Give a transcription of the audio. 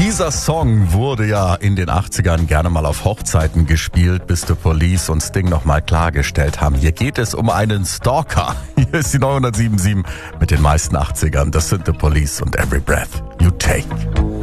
Dieser Song wurde ja in den 80ern gerne mal auf Hochzeiten gespielt, bis The Police und Sting nochmal klargestellt haben. Hier geht es um einen Stalker. Hier ist die 907.7 mit den meisten 80ern. Das sind The Police und Every Breath You Take.